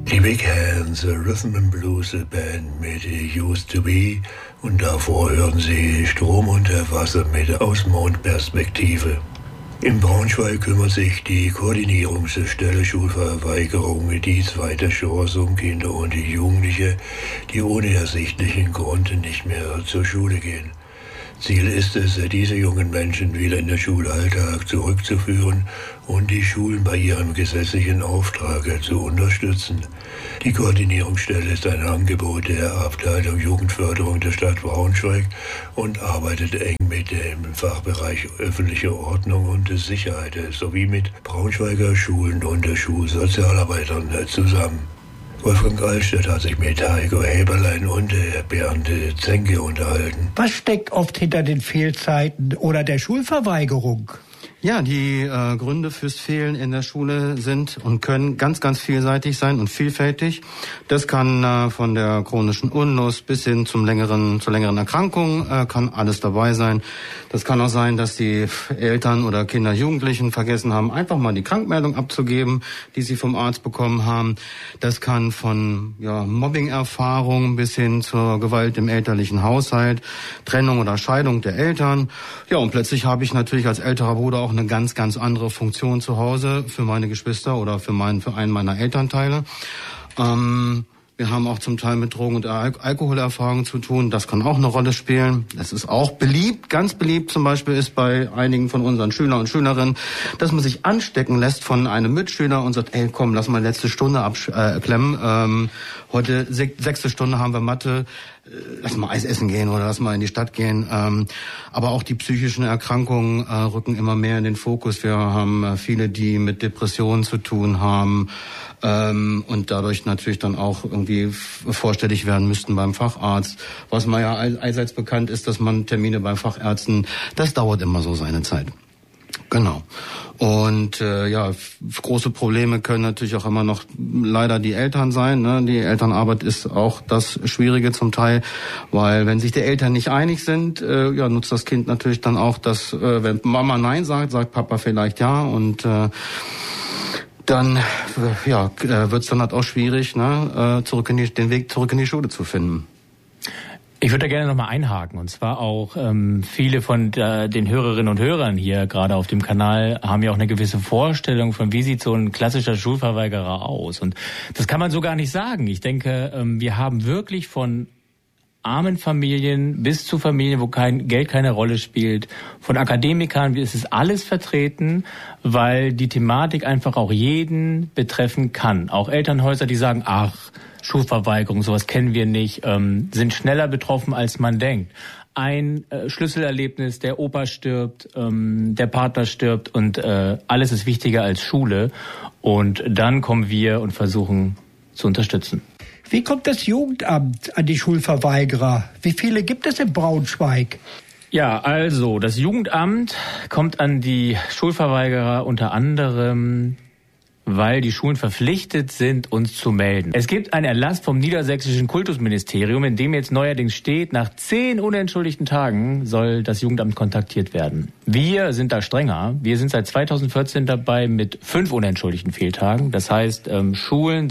Die Big Hands, a Rhythm and Blues Band mit Used to Be und davor hören Sie Strom unter Wasser mit Außenmondperspektive. In Braunschweig kümmert sich die Koordinierungsstelle Schulverweigerung die zweite Chance um Kinder und Jugendliche, die ohne ersichtlichen Grund nicht mehr zur Schule gehen. Ziel ist es, diese jungen Menschen wieder in den Schulalltag zurückzuführen und die Schulen bei ihrem gesetzlichen Auftrag zu unterstützen. Die Koordinierungsstelle ist ein Angebot der Abteilung Jugendförderung der Stadt Braunschweig und arbeitet eng mit dem Fachbereich öffentliche Ordnung und Sicherheit sowie mit Braunschweiger Schulen und Schulsozialarbeitern zusammen. Wolfgang Altstedt hat sich mit Heiko Häberlein und Bernd Zenke unterhalten. Was steckt oft hinter den Fehlzeiten oder der Schulverweigerung? Ja, die Gründe fürs Fehlen in der Schule sind und können ganz, ganz vielseitig sein und vielfältig. Das kann von der chronischen Unlust bis hin zur längeren Erkrankung kann alles dabei sein. Das kann auch sein, dass die Eltern oder Kinder, Jugendlichen vergessen haben, einfach mal die Krankmeldung abzugeben, die sie vom Arzt bekommen haben. Das kann von Mobbing-Erfahrungen bis hin zur Gewalt im elterlichen Haushalt, Trennung oder Scheidung der Eltern. Ja, und plötzlich habe ich natürlich als älterer Bruder auch eine ganz, ganz andere Funktion zu Hause für meine Geschwister oder für einen meiner Elternteile. Wir haben auch zum Teil mit Drogen- und Alkoholerfahrungen zu tun. Das kann auch eine Rolle spielen. Das ist auch beliebt, ganz beliebt zum Beispiel ist bei einigen von unseren Schülern und Schülerinnen, dass man sich anstecken lässt von einem Mitschüler und sagt, ey, komm, lass mal letzte Stunde abklemmen. Heute 6. Stunde haben wir Mathe. Lass mal Eis essen gehen oder lass mal in die Stadt gehen. Aber auch die psychischen Erkrankungen rücken immer mehr in den Fokus. Wir haben viele, die mit Depressionen zu tun haben und dadurch natürlich dann auch irgendwie vorstellig werden müssten beim Facharzt. Was man ja allseits bekannt ist, dass man Termine bei Fachärzten, das dauert immer so seine Zeit. Genau. Und große Probleme können natürlich auch immer noch leider die Eltern sein. Ne? Die Elternarbeit ist auch das Schwierige zum Teil, weil wenn sich die Eltern nicht einig sind, nutzt das Kind natürlich dann auch das, wenn Mama Nein sagt, sagt Papa vielleicht ja und dann wird es dann halt auch schwierig, ne? Den Weg zurück in die Schule zu finden. Ich würde da gerne nochmal einhaken, und zwar auch viele von den Hörerinnen und Hörern hier gerade auf dem Kanal haben ja auch eine gewisse Vorstellung von, wie sieht so ein klassischer Schulverweigerer aus. Und das kann man so gar nicht sagen. Ich denke, wir haben wirklich von armen Familien bis zu Familien, wo Geld keine Rolle spielt, von Akademikern, es ist alles vertreten, weil die Thematik einfach auch jeden betreffen kann. Auch Elternhäuser, die sagen, Schulverweigerung, sowas kennen wir nicht, sind schneller betroffen, als man denkt. Ein Schlüsselerlebnis, der Opa stirbt, der Partner stirbt und alles ist wichtiger als Schule. Und dann kommen wir und versuchen zu unterstützen. Wie kommt das Jugendamt an die Schulverweigerer? Wie viele gibt es in Braunschweig? Ja, also das Jugendamt kommt an die Schulverweigerer unter anderem, weil die Schulen verpflichtet sind, uns zu melden. Es gibt einen Erlass vom Niedersächsischen Kultusministerium, in dem jetzt neuerdings steht, nach 10 unentschuldigten Tagen soll das Jugendamt kontaktiert werden. Wir sind da strenger. Wir sind seit 2014 dabei mit 5 unentschuldigten Fehltagen. Das heißt, Schulen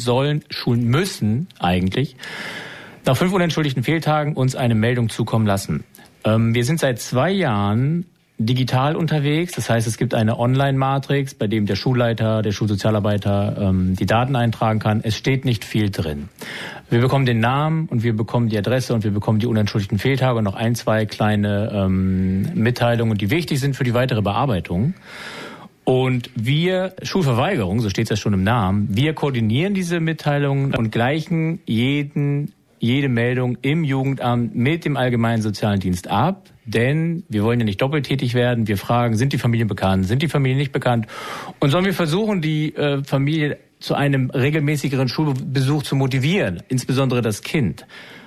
müssen eigentlich nach 5 unentschuldigten Fehltagen uns eine Meldung zukommen lassen. Wir sind seit 2 Jahren digital unterwegs. Das heißt, es gibt eine Online-Matrix, bei dem der Schulleiter, der Schulsozialarbeiter die Daten eintragen kann. Es steht nicht viel drin. Wir bekommen den Namen und wir bekommen die Adresse und wir bekommen die unentschuldigten Fehltage und noch 1, 2 kleine Mitteilungen, die wichtig sind für die weitere Bearbeitung. Und wir, Schulverweigerung, so steht es ja schon im Namen, wir koordinieren diese Mitteilungen und gleichen jede Meldung im Jugendamt mit dem Allgemeinen Sozialen Dienst ab. Denn wir wollen ja nicht doppeltätig werden. Wir fragen, sind die Familien bekannt, sind die Familien nicht bekannt? Und sollen wir versuchen, die Familie zu einem regelmäßigeren Schulbesuch zu motivieren, insbesondere das Kind.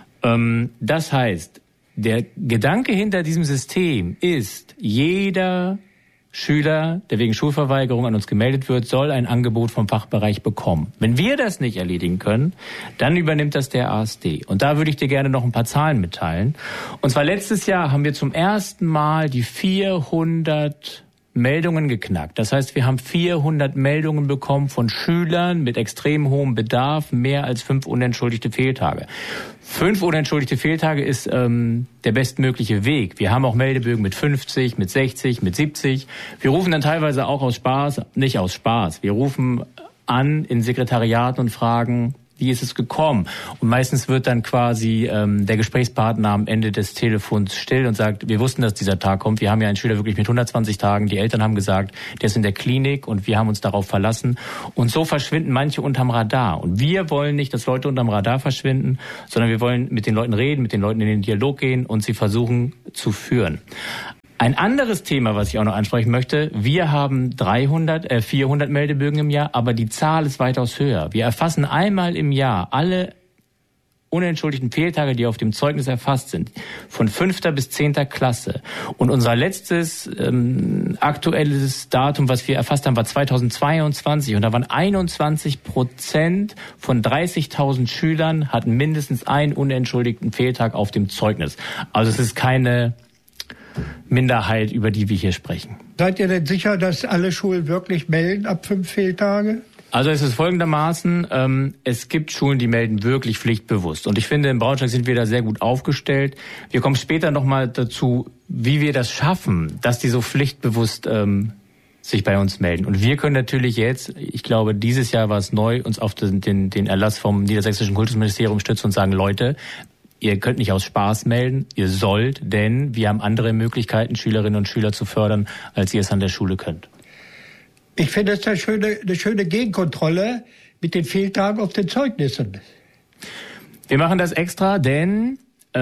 Das heißt, der Gedanke hinter diesem System ist, jeder Schüler, der wegen Schulverweigerung an uns gemeldet wird, soll ein Angebot vom Fachbereich bekommen. Wenn wir das nicht erledigen können, dann übernimmt das der ASD. Und da würde ich dir gerne noch ein paar Zahlen mitteilen. Und zwar letztes Jahr haben wir zum ersten Mal die 400 Meldungen geknackt. Das heißt, wir haben 400 Meldungen bekommen von Schülern mit extrem hohem Bedarf, mehr als 5 unentschuldigte Fehltage. 5 unentschuldigte Fehltage ist der bestmögliche Weg. Wir haben auch Meldebögen mit 50, mit 60, mit 70. Wir rufen dann teilweise auch aus Spaß, nicht aus Spaß. Wir rufen an in Sekretariaten und fragen, wie ist es gekommen? Und meistens wird dann quasi der Gesprächspartner am Ende des Telefons still und sagt, wir wussten, dass dieser Tag kommt. Wir haben ja einen Schüler wirklich mit 120 Tagen. Die Eltern haben gesagt, der ist in der Klinik und wir haben uns darauf verlassen. Und so verschwinden manche unterm Radar. Und wir wollen nicht, dass Leute unterm Radar verschwinden, sondern wir wollen mit den Leuten reden, mit den Leuten in den Dialog gehen und sie versuchen zu führen. Ein anderes Thema, was ich auch noch ansprechen möchte, wir haben 400 Meldebögen im Jahr, aber die Zahl ist weitaus höher. Wir erfassen einmal im Jahr alle unentschuldigten Fehltage, die auf dem Zeugnis erfasst sind, von 5. bis 10. Klasse. Und unser letztes aktuelles Datum, was wir erfasst haben, war 2022. Und da waren 21% von 30.000 Schülern hatten mindestens einen unentschuldigten Fehltag auf dem Zeugnis. Also es ist keine Minderheit, über die wir hier sprechen. Seid ihr denn sicher, dass alle Schulen wirklich melden ab 5 Fehltage? Also es ist folgendermaßen, es gibt Schulen, die melden wirklich pflichtbewusst. Und ich finde, in Braunschweig sind wir da sehr gut aufgestellt. Wir kommen später nochmal dazu, wie wir das schaffen, dass die so pflichtbewusst sich bei uns melden. Und wir können natürlich jetzt, ich glaube, dieses Jahr war es neu, uns auf den Erlass vom Niedersächsischen Kultusministerium stützen und sagen, Leute, ihr könnt nicht aus Spaß melden, ihr sollt, denn wir haben andere Möglichkeiten, Schülerinnen und Schüler zu fördern, als ihr es an der Schule könnt. Ich finde es eine schöne Gegenkontrolle mit den Fehltagen auf den Zeugnissen. Wir machen das extra, denn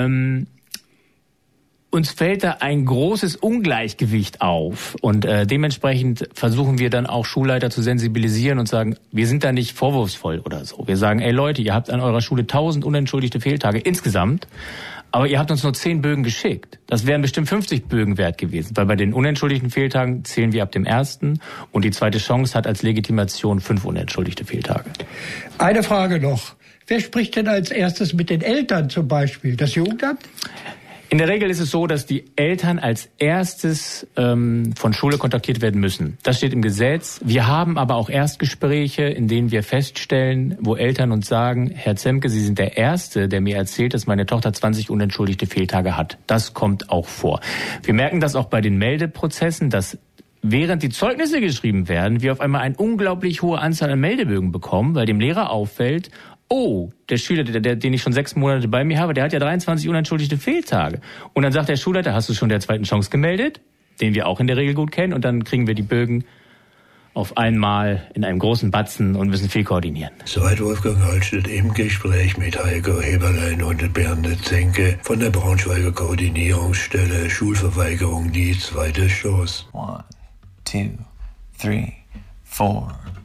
uns fällt da ein großes Ungleichgewicht auf und dementsprechend versuchen wir dann auch Schulleiter zu sensibilisieren und sagen, wir sind da nicht vorwurfsvoll oder so. Wir sagen, ey Leute, ihr habt an eurer Schule 1000 unentschuldigte Fehltage insgesamt, aber ihr habt uns nur 10 Bögen geschickt. Das wären bestimmt 50 Bögen wert gewesen, weil bei den unentschuldigten Fehltagen zählen wir ab dem 1. und die zweite Chance hat als Legitimation 5 unentschuldigte Fehltage. Eine Frage noch. Wer spricht denn als erstes mit den Eltern zum Beispiel? Das Jugendamt? In der Regel ist es so, dass die Eltern als erstes von Schule kontaktiert werden müssen. Das steht im Gesetz. Wir haben aber auch Erstgespräche, in denen wir feststellen, wo Eltern uns sagen, Herr Zemke, Sie sind der Erste, der mir erzählt, dass meine Tochter 20 unentschuldigte Fehltage hat. Das kommt auch vor. Wir merken das auch bei den Meldeprozessen, dass während die Zeugnisse geschrieben werden, wir auf einmal eine unglaublich hohe Anzahl an Meldebögen bekommen, weil dem Lehrer auffällt, oh, der Schüler, den ich schon 6 Monate bei mir habe, der hat ja 23 unentschuldigte Fehltage. Und dann sagt der Schulleiter, hast du schon der zweiten Chance gemeldet? Den wir auch in der Regel gut kennen. Und dann kriegen wir die Bögen auf einmal in einem großen Batzen und müssen viel koordinieren. Soweit Wolfgang Hallstedt im Gespräch mit Heiko Heberlein und Bernd Zemke von der Braunschweiger Koordinierungsstelle Schulverweigerung, die zweite Chance. 1, 2, 3, 4